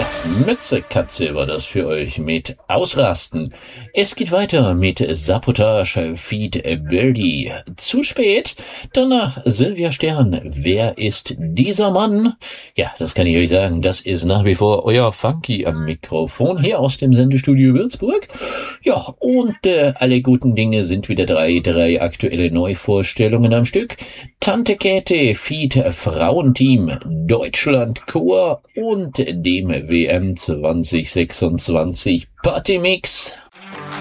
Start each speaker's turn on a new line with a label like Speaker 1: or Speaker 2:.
Speaker 1: Mütze Katze war das für euch mit Ausrasten. Es geht weiter mit Sabotage Feed Birdie. Zu spät. Danach Silvia Stern. Wer ist dieser Mann? Ja, das kann ich euch sagen. Das ist nach wie vor euer Funky am Mikrofon hier aus dem Sendestudio Würzburg. Ja, und alle guten Dinge sind wieder drei aktuelle Neuvorstellungen am Stück. Tante Käthe, Feed Frauenteam, Deutschland Chor und dem WM 2026 Partymix.